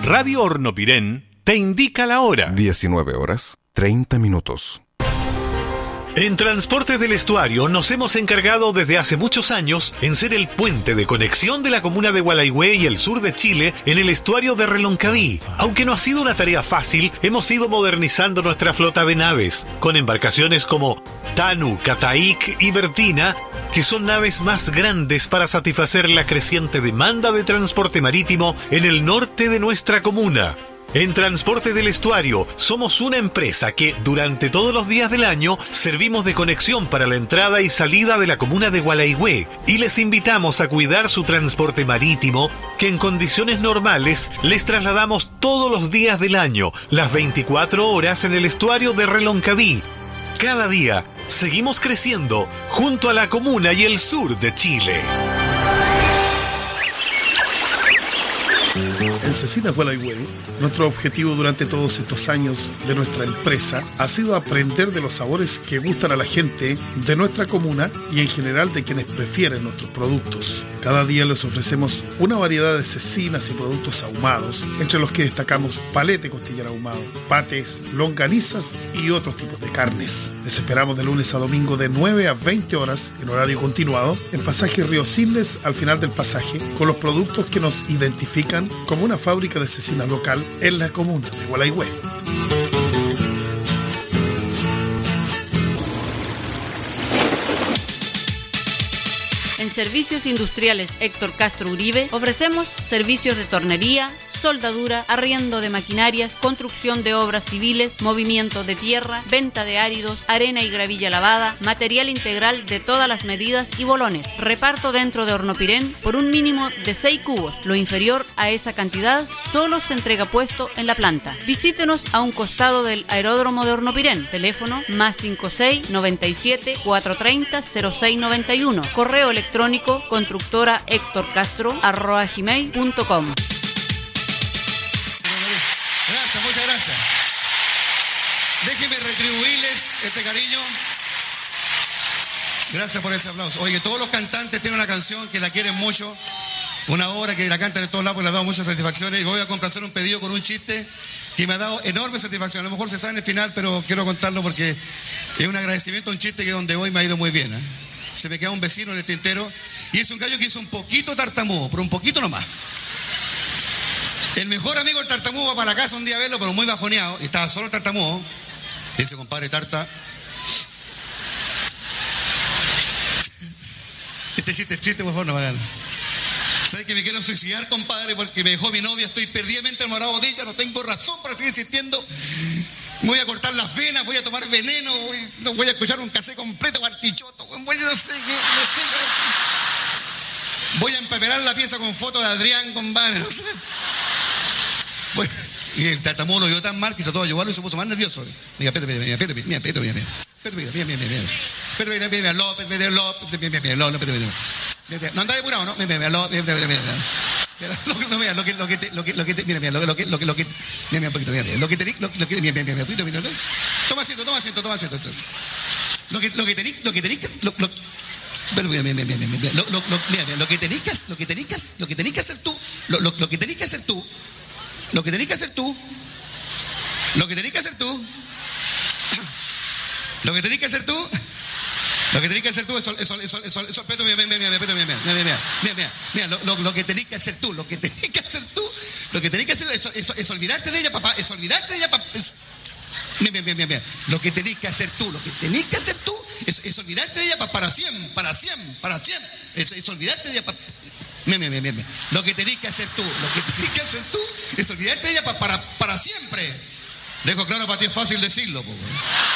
Radio Hornopirén te indica la hora. 19:30. En Transportes del Estuario nos hemos encargado desde hace muchos años en ser el puente de conexión de la comuna de Gualeguay y el sur de Chile en el estuario de Reloncaví. Aunque no ha sido una tarea fácil, hemos ido modernizando nuestra flota de naves, con embarcaciones como Tanu, Cataic y Bertina, que son naves más grandes para satisfacer la creciente demanda de transporte marítimo en el norte de nuestra comuna. En Transporte del Estuario somos una empresa que durante todos los días del año servimos de conexión para la entrada y salida de la comuna de Gualeguay y les invitamos a cuidar su transporte marítimo, que en condiciones normales les trasladamos todos los días del año, las 24 horas en el estuario de Reloncaví. Cada día seguimos creciendo junto a la comuna y el sur de Chile. En Cecinas Gualeguay, nuestro objetivo durante todos estos años de nuestra empresa ha sido aprender de los sabores que gustan a la gente de nuestra comuna y en general de quienes prefieren nuestros productos. Cada día les ofrecemos una variedad de cecinas y productos ahumados, entre los que destacamos palete costillar ahumado, patés, longanizas y otros tipos de carnes. Les esperamos de lunes a domingo de 9 a 20 horas en horario continuado en Pasaje Río Siles, al final del pasaje, con los productos que nos identifican como una fábrica de cecina local en la comuna de Gualeguay. En Servicios Industriales Héctor Castro Uribe ofrecemos servicios de tornería, soldadura, arriendo de maquinarias, construcción de obras civiles, movimiento de tierra, venta de áridos, arena y gravilla lavada, material integral de todas las medidas y bolones. Reparto dentro de Hornopirén por un mínimo de 6 cubos. Lo inferior a esa cantidad solo se entrega puesto en la planta. Visítenos a un costado del aeródromo de Hornopirén. Teléfono +56 97 430 0691. Correo electrónico constructorahectorcastro@gmail.com. Gracias, muchas gracias. Déjenme retribuirles este cariño. Gracias por ese aplauso. Oye, todos los cantantes tienen una canción que la quieren mucho, una obra que la cantan en todos lados, porque le ha dado muchas satisfacciones. Y voy a complacer un pedido con un chiste que me ha dado enorme satisfacción. A lo mejor se sabe en el final, pero quiero contarlo porque es un agradecimiento a un chiste que donde voy me ha ido muy bien, ¿eh? Se me queda un vecino en el tintero y es un gallo que hizo un poquito tartamudo, pero un poquito nomás. El mejor amigo del tartamudo va para la casa un día a verlo, pero muy bajoneado, y estaba solo el tartamudo. Dice, compadre Tarta, este chiste, por favor, no hagan. ¿Sabes que me quiero suicidar, compadre? Porque me dejó mi novia, estoy perdidamente enamorado de ella, no tengo razón para seguir existiendo. Me voy a cortar las venas, voy a tomar veneno, voy a escuchar un casé completo, bartichoto, voy a empapelar la pieza con fotos de Adrián, compadre, no sé. Bueno, y el tartamudo lo vio tan mal que trató de ayudarlo y se puso más nervioso. Mira, no anda depurado, ¿no? Toma asiento. Lo que tenéis que hacer tú, es olvidarte de ella, papá, es olvidarte de ella, papá. Mira. Lo que tenés que hacer tú es olvidarte de ella para siempre. Es olvidarte de ella Mira. Lo que tenés que hacer tú es olvidarte de ella para siempre. Dejo claro, para ti es fácil decirlo, po.